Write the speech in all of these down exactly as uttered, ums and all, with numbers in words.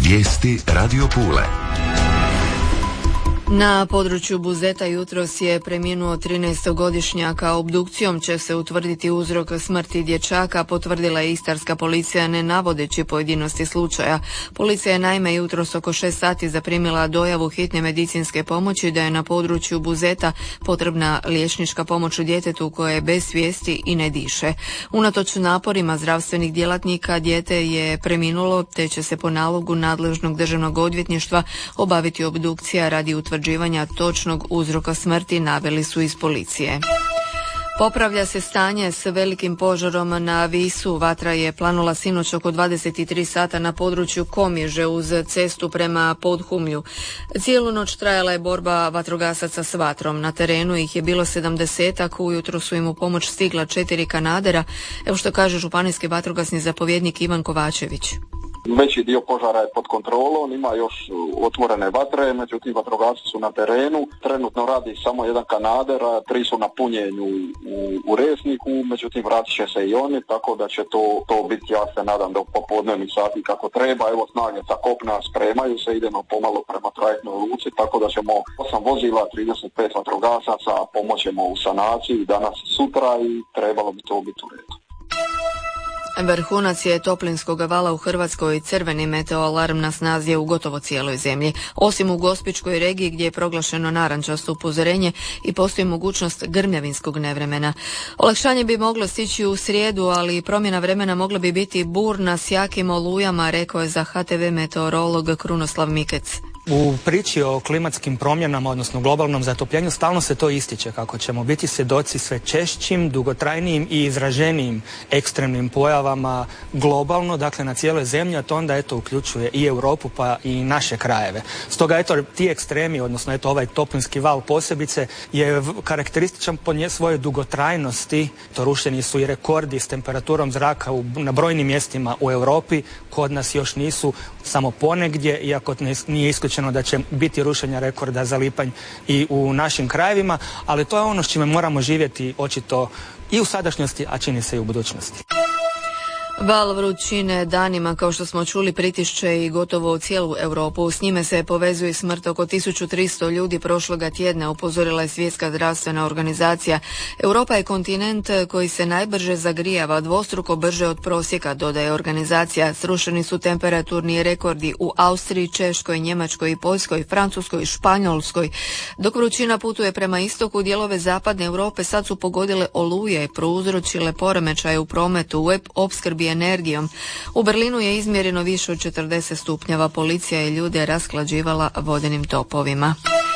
Vijesti Radio Pule. Na području Buzeta jutros je preminuo trinaestogodišnjak, a obdukcijom će se utvrditi uzrok smrti dječaka, potvrdila je istarska policija ne navodeći pojedinosti slučaja. Policija je naime jutros oko šest sati zaprimila dojavu hitne medicinske pomoći da je na području Buzeta potrebna liječnička pomoć djetetu koje je bez svijesti i ne diše. Unatoč naporima zdravstvenih djelatnika dijete je preminulo, te će se po nalogu nadležnog državnog odvjetništva obaviti obdukcija radi utvrđivanja točnog uzroka smrti, naveli su iz policije. Popravlja se stanje s velikim požarom na Visu. Vatra je planula sinoć oko dvadeset tri sata na području Komiže uz cestu prema Podhumlju. Cijelu noć trajala je borba vatrogasaca s vatrom. Na terenu ih je bilo sedamdesetak, ujutro su im u pomoć stigla četiri kanadera. Evo što kaže županijski vatrogasni zapovjednik Ivan Kovačević. Veći dio požara je pod kontrolom, ima još otvorene vatre, međutim vatrogasci su na terenu. Trenutno radi samo jedan kanader, a tri su na punjenju u, u Resniku, međutim vratit će se i oni, tako da će to, to biti, ja se nadam, do popodnevnih sati kako treba. Evo, snage sa kopna spremaju se, idemo pomalo prema trajektnoj luci, tako da ćemo osam vozila, trideset pet vatrogasaca, pomoćemo u sanaciji danas i sutra i trebalo bi to biti u redu. Vrhunac je toplinskog vala u Hrvatskoj. Crveni meteoalarm na snazi je u gotovo cijeloj zemlji, osim u Gospićkoj regiji gdje je proglašeno narančasto upozorenje i postoji mogućnost grmljavinskog nevremena. Olakšanje bi moglo stići u srijedu, ali promjena vremena mogla bi biti burna s jakim olujama, rekao je za H T V meteorolog Krunoslav Mikec. U priči o klimatskim promjenama, odnosno globalnom zatopljenju, stalno se to ističe kako ćemo biti svjedoci sve češćim, dugotrajnijim i izraženijim ekstremnim pojavama globalno, dakle na cijeloj zemlji, a to onda eto uključuje i Europu pa i naše krajeve. Stoga eto ti ekstremi, odnosno eto ovaj toplinski val posebice je karakterističan po nje svojoj dugotrajnosti. To rušeni su i rekordi s temperaturom zraka u, na brojnim mjestima u Europi, kod nas još nisu, samo ponegdje, iako nije isključeno da će biti rušenja rekorda za lipanj i u našim krajevima, ali to je ono s čime moramo živjeti očito i u sadašnjosti, a čini se i u budućnosti. Val vrućine danima, kao što smo čuli, pritišće i gotovo cijelu Europu. S njime se povezuje smrt oko tisuću tristo ljudi prošloga tjedna, upozorila je Svjetska zdravstvena organizacija. Europa je kontinent koji se najbrže zagrijava, dvostruko brže od prosjeka, dodaje organizacija. Srušeni su temperaturni rekordi u Austriji, Češkoj, Njemačkoj i Poljskoj, Francuskoj i Španjolskoj. Dok vrućina putuje prema istoku, dijelove zapadne Europe sad su pogodile oluje, prouzročile poremećaje u prometu, u opskrbi energijom. U Berlinu je izmjereno više od četrdeset stupnjeva, policija je ljude rasklađivala vodenim topovima.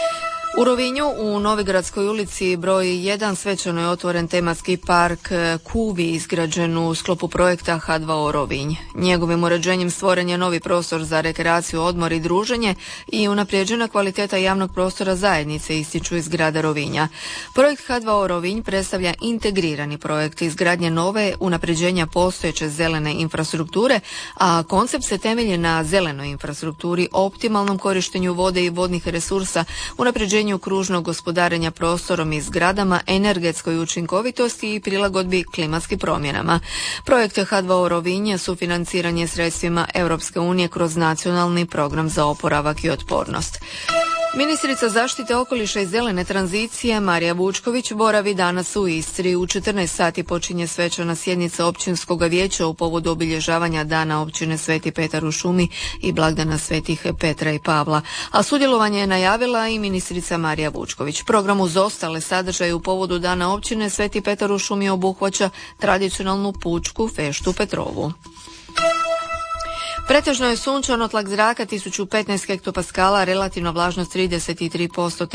U Rovinju u Novigradskoj ulici broj jedan svečano je otvoren tematski park Kuvi, izgrađen u sklopu projekta H dva O Rovinj. Njegovim uređenjem stvoren je novi prostor za rekreaciju, odmor i druženje i unaprijeđena kvaliteta javnog prostora zajednice, ističu iz grada Rovinja. Projekt H dva O Rovinj predstavlja integrirani projekt izgradnje nove, unapređenja postojeće zelene infrastrukture, a koncept se temelji na zelenoj infrastrukturi, optimalnom korištenju vode i vodnih resursa, unapređenju kružnog gospodarenja prostorom i zgradama, energetskoj učinkovitosti i prilagodbi klimatskim promjenama. Projekt H dva O Rovinj sufinanciran je sredstvima Europske unije kroz nacionalni program za oporavak i otpornost. Ministrica zaštite okoliša i zelene tranzicije Marija Vučković boravi danas u Istri. U četrnaest sati počinje svečana sjednica općinskog vijeća u povodu obilježavanja dana općine Sveti Petar u Šumi i blagdana Svetih Petra i Pavla. A sudjelovanje je najavila i ministrica Marija Vučković. Program uz ostale sadržaje u povodu dana općine Sveti Petar u Šumi obuhvaća tradicionalnu pučku feštu Petrovu. Pretežno je sunčano, tlak zraka tisuću petnaest hektopaskala, relativna vlažnost trideset tri posto.